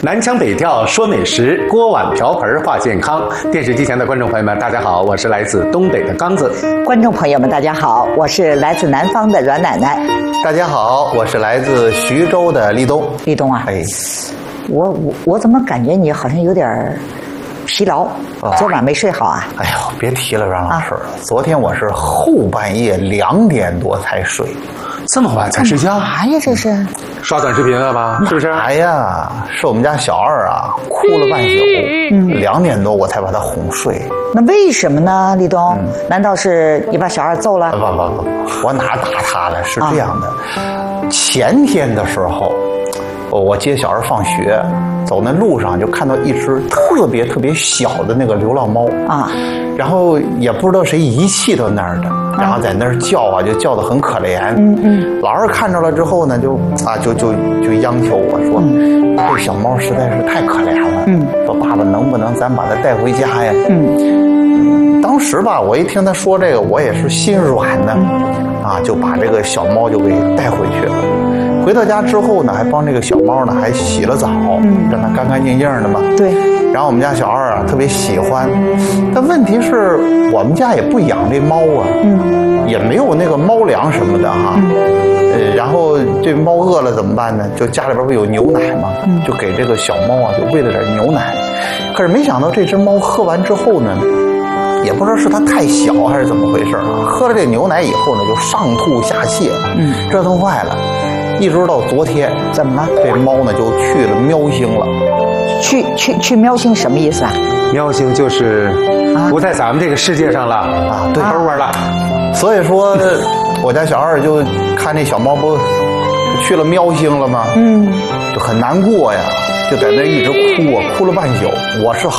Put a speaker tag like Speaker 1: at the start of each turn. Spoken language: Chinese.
Speaker 1: 南腔北调说美食，锅碗瓢盆话健康。电视机前的观众朋友们，大家好，我是来自东北的刚子。
Speaker 2: 观众朋友们，大家好，我是来自南方的阮奶奶。
Speaker 3: 大家好，我是来自徐州的立冬。
Speaker 2: 立冬啊，
Speaker 3: 哎，
Speaker 2: 我怎么感觉你好像有点疲劳？昨晚没睡好啊？
Speaker 3: 哎呦，别提了，阮老师，昨天我是后半夜2点多才睡。
Speaker 1: 这么晚才睡觉？
Speaker 2: 啥呀？这是
Speaker 1: 刷短视频了吧？是不是？
Speaker 3: 哎呀，是我们家小二啊，哭了半宿，2点多我才把他哄睡。
Speaker 2: 那为什么呢？立冬，难道是你把小二揍了？
Speaker 3: 不，我哪打他了？是这样的，前天的时候，我接小二放学，走那路上就看到一只特别小的那个流浪猫啊，然后也不知道谁遗弃到那儿的，然后在那儿叫啊，就叫得很可怜。老二看着了之后呢，就央求我说，这小猫实在是太可怜了，说爸爸能不能咱把它带回家呀？当时吧，我一听他说这个，我也是心软的，啊，就把这个小猫就给带回去了。回到家之后呢，还帮这个小猫呢还洗了澡，让它干干净净的嘛。对。然后我们家小二啊特别喜欢，但问题是我们家也不养这猫啊，也没有那个猫粮什么的哈。然后这猫饿了怎么办呢？就家里边不有牛奶嘛，就给这个小猫啊就喂了点牛奶。可是没想到这只猫喝完之后呢，也不知道是它太小还是怎么回事啊，喝了这牛奶以后呢就上吐下泻，折腾坏了。一直到昨天，怎么了？这猫呢就去了喵星了。
Speaker 2: 去喵星什么意思啊？
Speaker 1: 喵星就是不在咱们这个世界上了啊，对，偷玩了。
Speaker 3: 所以说，我家小二就看这小猫不去了喵星了吗？就很难过呀，就在那一直哭啊，哭了半宿。我是